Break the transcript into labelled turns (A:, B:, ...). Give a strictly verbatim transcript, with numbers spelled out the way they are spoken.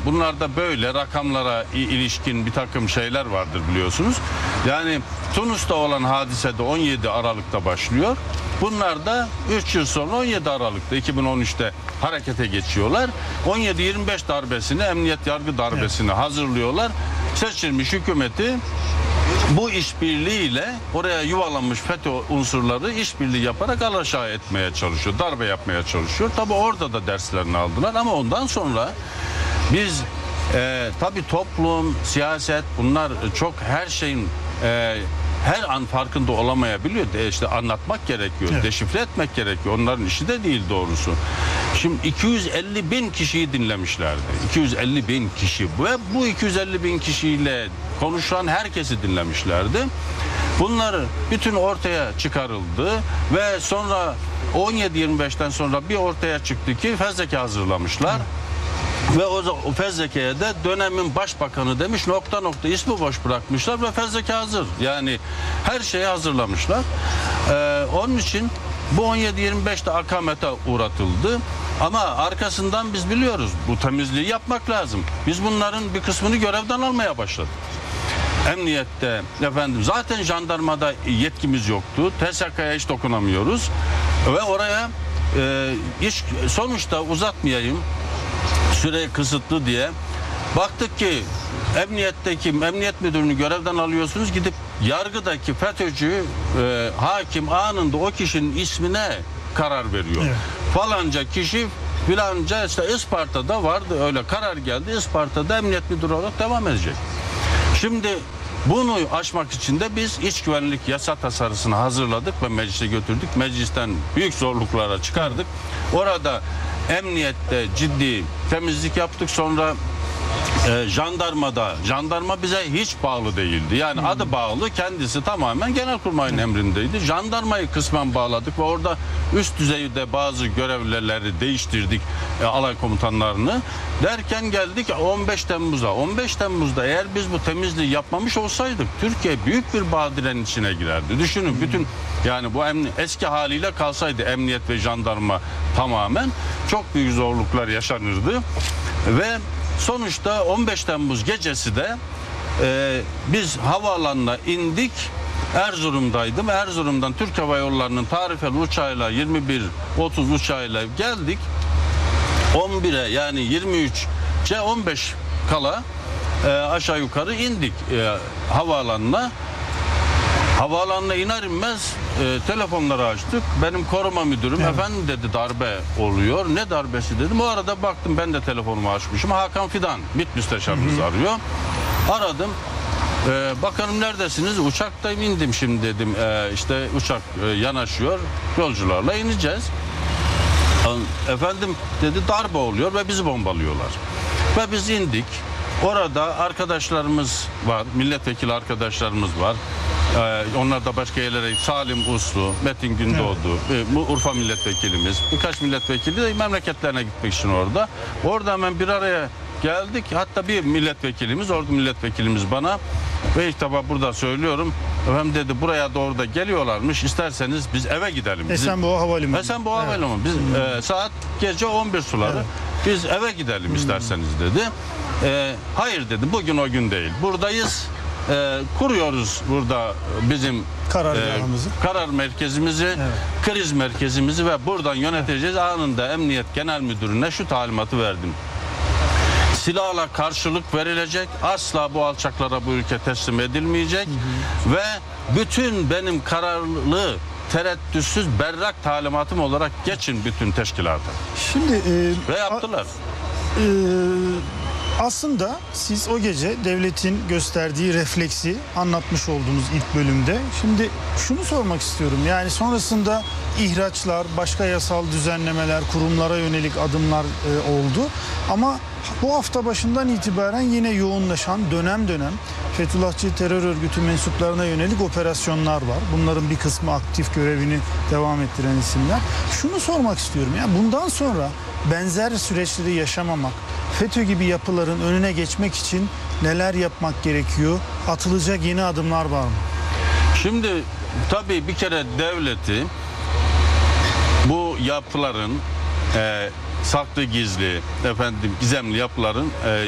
A: bunlarda böyle rakamlara ilişkin bir takım şeyler vardır biliyorsunuz. Yani Tunus'ta olan hadise de on yedi Aralık'ta başlıyor. Bunlar da üç yıl sonra on yedi Aralık'ta iki bin on üç'te harekete geçiyorlar. on yedi yirmi beş darbesini, emniyet yargı darbesini evet. hazırlıyorlar. Seçilmiş hükümeti bu işbirliğiyle oraya yuvalanmış FETÖ unsurları işbirliği yaparak alaşağı etmeye çalışıyor. Darbe yapmaya çalışıyor. Tabi orada da derslerini aldılar ama ondan sonra biz e, tabi toplum, siyaset bunlar çok her şeyin e, her an farkında olamayabiliyor. De işte anlatmak gerekiyor, evet. deşifre etmek gerekiyor. Onların işi de değil doğrusu. Şimdi iki yüz elli bin kişiyi dinlemişlerdi. iki yüz elli bin kişi ve bu iki yüz elli bin kişiyle konuşan herkesi dinlemişlerdi. Bunlar bütün ortaya çıkarıldı ve sonra on yedi yirmi beş'ten sonra bir ortaya çıktı ki fezleke hazırlamışlar. Hı. Ve o, o fezlekeye de dönemin başbakanı demiş nokta nokta ismi boş bırakmışlar ve fezleke hazır. Yani her şeyi hazırlamışlar. Ee, onun için bu on yedi yirmi beş'te akamete uğratıldı. Ama arkasından biz biliyoruz bu temizliği yapmak lazım. Biz bunların bir kısmını görevden almaya başladık. Emniyette efendim zaten jandarmada yetkimiz yoktu. T S K'ya hiç dokunamıyoruz. Ve oraya e, iş sonuçta uzatmayayım. Süre kısıtlı diye baktık ki emniyetteki emniyet müdürünü görevden alıyorsunuz, gidip yargıdaki FETÖ'cü e, hakim anında o kişinin ismine karar veriyor. Evet. Falanca kişi filanca işte Isparta'da vardı, öyle karar geldi, Isparta'da emniyet müdürü olarak devam edecek. Şimdi bunu aşmak için de biz iç güvenlik yasa tasarısını hazırladık ve meclise götürdük. Meclisten büyük zorluklara çıkardık. Orada emniyette ciddi temizlik yaptık. Sonra e, jandarmada, jandarma bize hiç bağlı değildi. Yani hmm. adı bağlı, kendisi tamamen Genelkurmay'ın hmm. emrindeydi. Jandarmayı kısmen bağladık ve orada üst düzeyde bazı görevlileri değiştirdik, e, alay komutanlarını. Derken geldik on beş Temmuz'a. on beş Temmuz'da eğer biz bu temizliği yapmamış olsaydık Türkiye büyük bir badirenin içine girerdi. Düşünün hmm. bütün yani bu emni, eski haliyle kalsaydı emniyet ve jandarma tamamen çok büyük zorluklar yaşanırdı. Ve sonuçta on beş Temmuz gecesi de e, biz havaalanına indik. Erzurum'daydım. Erzurum'dan Türk Hava Yolları'nın tarifeli uçağıyla yirmi bir otuz uçağıyla geldik. on bir'e yani yirmi üç'e on beş kala e, aşağı yukarı indik e, havaalanına. Havaalanına iner inmez e, telefonları açtık. Benim koruma müdürüm evet. efendim dedi darbe oluyor. Ne darbesi dedim. O arada baktım ben de telefonumu açmışım. Hakan Fidan, MİT müsteşarımız hı hı. arıyor. Aradım. E, bakalım neredesiniz? Uçaktayım, indim şimdi dedim. E, işte uçak e, yanaşıyor. Yolcularla ineceğiz. Efendim dedi darbe oluyor ve bizi bombalıyorlar. Ve biz indik. Orada arkadaşlarımız var. Milletvekili arkadaşlarımız var. Ee, onlar da başka yerlere, Salim Uslu, Metin Gündoğdu, evet. e, Urfa milletvekilimiz, birkaç milletvekili de memleketlerine gitmek için orada. Orada hemen bir araya geldik. Hatta bir milletvekilimiz, orada milletvekilimiz bana ve ilk defa burada söylüyorum. Efendim dedi buraya doğru da geliyorlarmış. İsterseniz biz eve gidelim.
B: Esenboğa Havalimanı.
A: Esenboğa
B: evet.
A: Havalimanı. Biz hmm. e, saat gece on bir suları. Evet. Biz eve gidelim hmm. isterseniz dedi. E, hayır dedim. Bugün o gün değil. Buradayız. E, kuruyoruz burada bizim
B: karar,
A: e, karar merkezimizi, evet. kriz merkezimizi ve buradan yöneteceğiz. Anında Emniyet Genel Müdürü'ne şu talimatı verdim. Silahla karşılık verilecek. Asla bu alçaklara bu ülke teslim edilmeyecek. Hı hı. Ve bütün benim kararlı, tereddütsüz, berrak talimatım olarak geçin bütün teşkilata.
B: Şimdi e,
A: ve yaptılar.
B: E, aslında siz o gece devletin gösterdiği refleksi anlatmış oldunuz ilk bölümde. Şimdi şunu sormak istiyorum. Yani sonrasında ihraçlar, başka yasal düzenlemeler, kurumlara yönelik adımlar e, oldu. Ama bu hafta başından itibaren yine yoğunlaşan dönem dönem Fethullahçı terör örgütü mensuplarına yönelik operasyonlar var. Bunların bir kısmı aktif görevini devam ettiren isimler. Şunu sormak istiyorum. Yani bundan sonra benzer süreçleri yaşamamak, FETÖ gibi yapıların önüne geçmek için neler yapmak gerekiyor? Atılacak yeni adımlar var mı?
A: Şimdi tabii bir kere devleti bu yapıların e, saklı gizli efendim gizemli yapıların e,